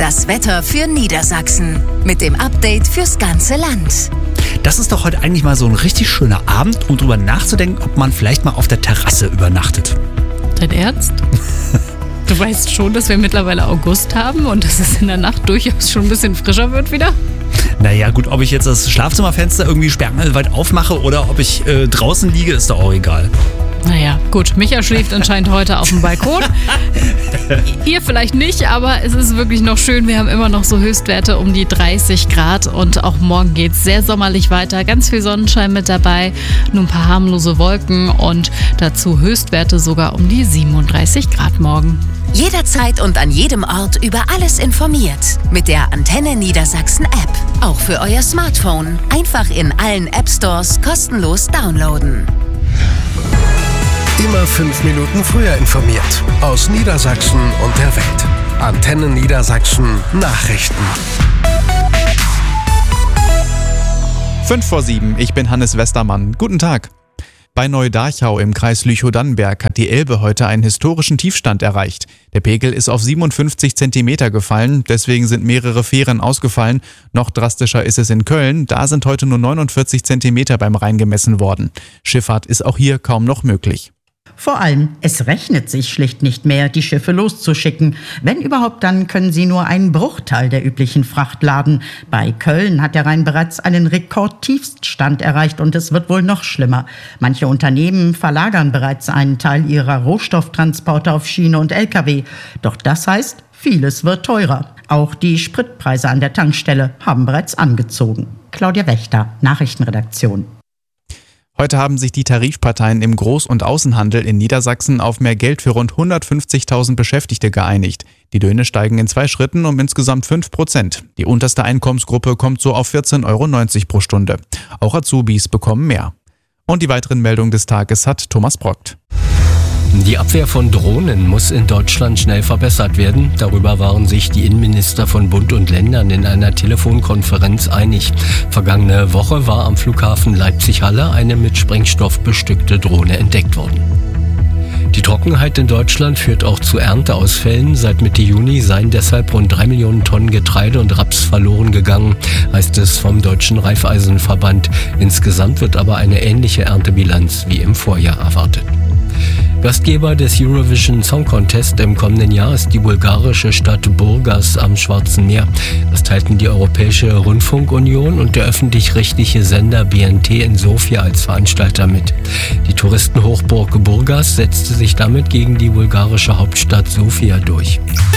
Das Wetter für Niedersachsen mit dem Update fürs ganze Land. Das ist doch heute eigentlich mal so ein richtig schöner Abend, um drüber nachzudenken, ob man vielleicht mal auf der Terrasse übernachtet. Dein Ernst? Du weißt schon, dass wir mittlerweile August haben und dass es in der Nacht durchaus schon ein bisschen frischer wird wieder? Naja gut, ob ich jetzt das Schlafzimmerfenster irgendwie sperrangelweit aufmache oder ob ich draußen liege, ist doch auch egal. Naja, gut. Micha schläft anscheinend heute auf dem Balkon. Ihr vielleicht nicht, aber es ist wirklich noch schön. Wir haben immer noch so Höchstwerte um die 30 Grad und auch morgen geht es sehr sommerlich weiter. Ganz viel Sonnenschein mit dabei, nur ein paar harmlose Wolken und dazu Höchstwerte sogar um die 37 Grad morgen. Jederzeit und an jedem Ort über alles informiert. Mit der Antenne Niedersachsen App. Auch für euer Smartphone. Einfach in allen App Stores kostenlos downloaden. Immer 5 Minuten früher informiert. Aus Niedersachsen und der Welt. Antenne Niedersachsen Nachrichten. 6:55, ich bin Hannes Westermann. Guten Tag. Bei Neudarchau im Kreis Lüchow-Dannenberg hat die Elbe heute einen historischen Tiefstand erreicht. Der Pegel ist auf 57 Zentimeter gefallen, deswegen sind mehrere Fähren ausgefallen. Noch drastischer ist es in Köln, da sind heute nur 49 Zentimeter beim Rhein gemessen worden. Schifffahrt ist auch hier kaum noch möglich. Vor allem, es rechnet sich schlicht nicht mehr, die Schiffe loszuschicken. Wenn überhaupt, dann können sie nur einen Bruchteil der üblichen Fracht laden. Bei Köln hat der Rhein bereits einen Rekordtiefststand erreicht und es wird wohl noch schlimmer. Manche Unternehmen verlagern bereits einen Teil ihrer Rohstofftransporte auf Schiene und Lkw. Doch das heißt, vieles wird teurer. Auch die Spritpreise an der Tankstelle haben bereits angezogen. Claudia Wächter, Nachrichtenredaktion. Heute haben sich die Tarifparteien im Groß- und Außenhandel in Niedersachsen auf mehr Geld für rund 150.000 Beschäftigte geeinigt. Die Löhne steigen in 2 Schritten um insgesamt 5%. Die unterste Einkommensgruppe kommt so auf 14,90 Euro pro Stunde. Auch Azubis bekommen mehr. Und die weiteren Meldungen des Tages hat Thomas Brockt. Die Abwehr von Drohnen muss in Deutschland schnell verbessert werden. Darüber waren sich die Innenminister von Bund und Ländern in einer Telefonkonferenz einig. Vergangene Woche war am Flughafen Leipzig-Halle eine mit Sprengstoff bestückte Drohne entdeckt worden. Die Trockenheit in Deutschland führt auch zu Ernteausfällen. Seit Mitte Juni seien deshalb rund 3 Millionen Tonnen Getreide und Raps verloren gegangen, heißt es vom Deutschen Raiffeisenverband. Insgesamt wird aber eine ähnliche Erntebilanz wie im Vorjahr erwartet. Gastgeber des Eurovision Song Contest im kommenden Jahr ist die bulgarische Stadt Burgas am Schwarzen Meer. Das teilten die Europäische Rundfunkunion und der öffentlich-rechtliche Sender BNT in Sofia als Veranstalter mit. Die Touristenhochburg Burgas setzte sich damit gegen die bulgarische Hauptstadt Sofia durch.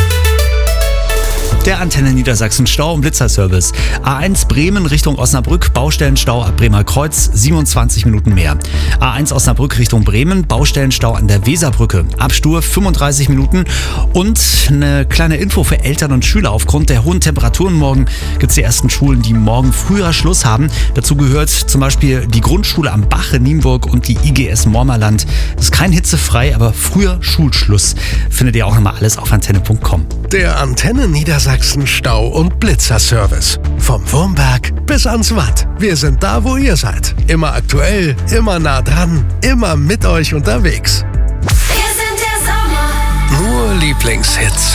Der Antenne Niedersachsen Stau- und Blitzerservice. A1 Bremen Richtung Osnabrück, Baustellenstau ab Bremer Kreuz, 27 Minuten mehr. A1 Osnabrück Richtung Bremen, Baustellenstau an der Weserbrücke, ab Stur 35 Minuten. Und eine kleine Info für Eltern und Schüler. Aufgrund der hohen Temperaturen morgen gibt es die ersten Schulen, die morgen früher Schluss haben. Dazu gehört zum Beispiel die Grundschule am Bach in Nienburg und die IGS Mormerland. Das ist kein hitzefrei, aber früher Schulschluss. Findet ihr auch nochmal alles auf antenne.com. Der Antenne Niedersachsen Stau- und Blitzerservice. Vom Wurmberg bis ans Watt. Wir sind da, wo ihr seid. Immer aktuell, immer nah dran, immer mit euch unterwegs. Wir sind der Sommer. Nur Lieblingshits.